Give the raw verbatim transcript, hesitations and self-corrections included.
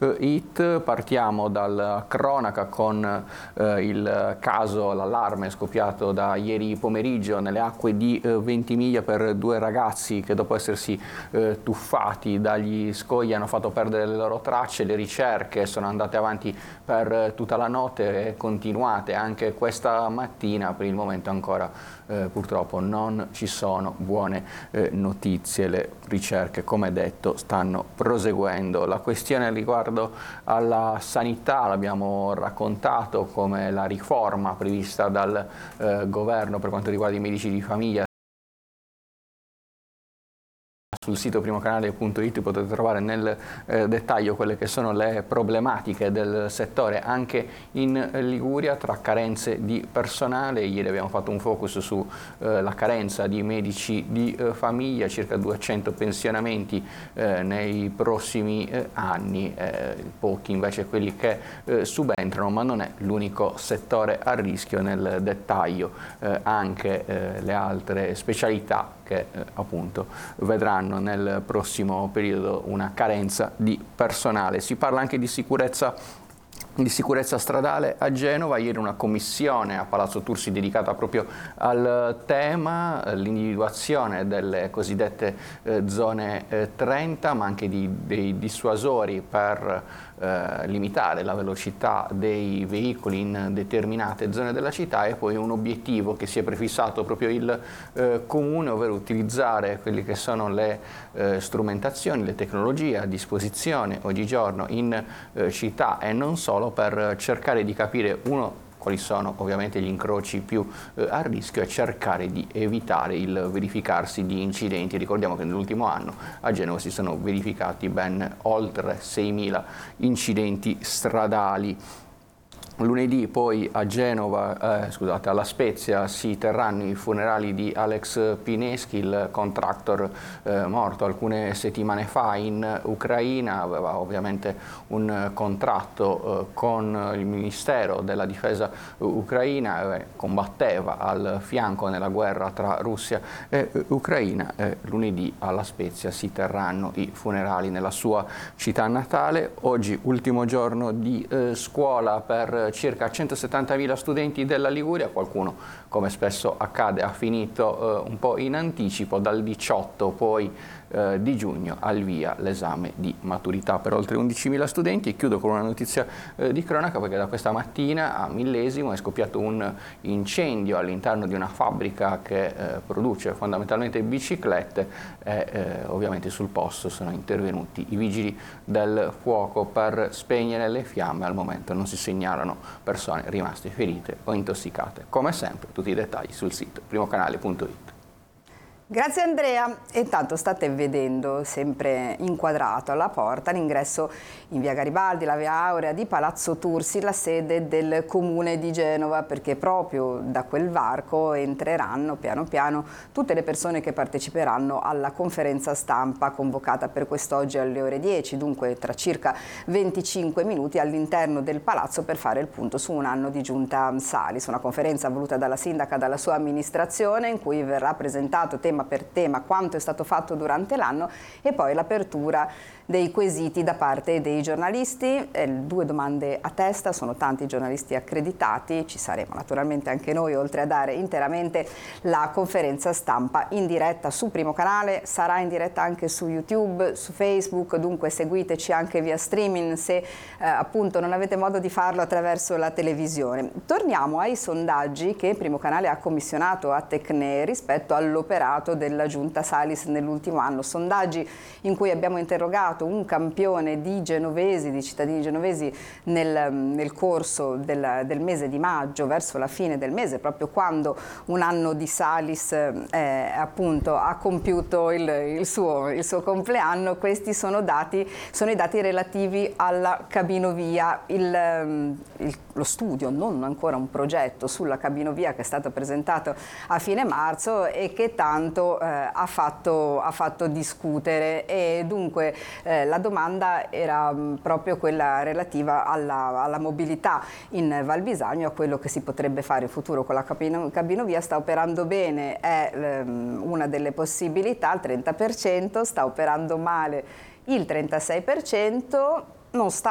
It. Partiamo dalla cronaca con eh, il caso, l'allarme scoppiato da ieri pomeriggio nelle acque di eh, Ventimiglia per due ragazzi che dopo essersi eh, tuffati dagli scogli hanno fatto perdere le loro tracce. Le ricerche sono andate avanti per tutta la notte e continuate anche questa mattina. Per il momento ancora eh, purtroppo non ci sono buone eh, notizie. Le ricerche, come detto, stanno proseguendo. La questione riguardo alla sanità l'abbiamo raccontato, come la riforma prevista dal eh, governo per quanto riguarda i medici di famiglia. Sul sito primocanale punto it potete trovare nel eh, dettaglio quelle che sono le problematiche del settore anche in Liguria, tra carenze di personale. Ieri abbiamo fatto un focus sulla eh, carenza di medici di eh, famiglia, circa duecento pensionamenti eh, nei prossimi eh, anni, eh, pochi invece quelli che eh, subentrano, ma non è l'unico settore a rischio. Nel dettaglio eh, anche eh, le altre specialità che eh, appunto vedranno nel prossimo periodo una carenza di personale. Si parla anche di sicurezza di sicurezza stradale a Genova. Ieri una commissione a Palazzo Tursi dedicata proprio al tema, l'individuazione delle cosiddette eh, zone eh, trenta, ma anche di, dei dissuasori per eh, limitare la velocità dei veicoli in determinate zone della città, e poi un obiettivo che si è prefissato proprio il eh, comune, ovvero utilizzare quelle che sono le eh, strumentazioni, le tecnologie a disposizione oggigiorno in eh, città e non solo, per cercare di capire, uno, quali sono ovviamente gli incroci più eh, a rischio, e cercare di evitare il verificarsi di incidenti. Ricordiamo che nell'ultimo anno a Genova si sono verificati ben oltre seimila incidenti stradali. Lunedì poi a Genova, eh, scusate, alla Spezia si terranno i funerali di Alex Pineschi, il contractor eh, morto alcune settimane fa in Ucraina. Aveva ovviamente un contratto eh, con il Ministero della Difesa ucraina, eh, combatteva al fianco nella guerra tra Russia e eh, Ucraina. Eh, lunedì alla Spezia si terranno i funerali nella sua città natale. Oggi ultimo giorno di eh, scuola per circa centosettantamila studenti della Liguria. Qualcuno, come spesso accade, ha finito eh, un po' in anticipo. Dal diciotto poi eh, di giugno al via l'esame di maturità per oltre undicimila studenti. E chiudo con una notizia eh, di cronaca, perché da questa mattina a Millesimo è scoppiato un incendio all'interno di una fabbrica che eh, produce fondamentalmente biciclette e eh, ovviamente sul posto sono intervenuti i vigili del fuoco per spegnere le fiamme. Al momento non si segnalano persone rimaste ferite o intossicate. Come sempre tutti i dettagli sul sito primocanale punto it. Grazie Andrea. E intanto state vedendo, sempre inquadrato alla porta, l'ingresso in via Garibaldi, la via Aurea di Palazzo Tursi, la sede del Comune di Genova, perché proprio da quel varco entreranno piano piano tutte le persone che parteciperanno alla conferenza stampa convocata per quest'oggi alle ore dieci, dunque tra circa venticinque minuti all'interno del palazzo, per fare il punto su un anno di giunta Salis, una conferenza voluta dalla sindaca, dalla sua amministrazione, in cui verrà presentato tema per tema quanto è stato fatto durante l'anno e poi l'apertura dei quesiti da parte dei giornalisti. Eh, due domande a testa, sono tanti giornalisti accreditati, ci saremo naturalmente anche noi, oltre a dare interamente la conferenza stampa in diretta su Primo Canale, sarà in diretta anche su YouTube, su Facebook, dunque seguiteci anche via streaming se eh, appunto non avete modo di farlo attraverso la televisione. Torniamo ai sondaggi che Primo Canale ha commissionato a Tecne rispetto all'operato della giunta Salis nell'ultimo anno, sondaggi in cui abbiamo interrogato un campione di genovesi, di cittadini genovesi nel, nel corso del, del mese di maggio, verso la fine del mese, proprio quando un anno di Salis eh, appunto ha compiuto il, il, suo, il suo compleanno. Questi sono, dati, sono i dati relativi alla cabinovia, il, il, lo studio, non ancora un progetto sulla cabinovia che è stato presentato a fine marzo e che tanto eh, ha, fatto, ha fatto discutere, e dunque Eh, la domanda era mh, proprio quella relativa alla, alla mobilità in Val Bisagno, a quello che si potrebbe fare in futuro con la cabino, cabinovia. Sta operando bene, è ehm, una delle possibilità, il trenta per cento, sta operando male il trentasei per cento, non sta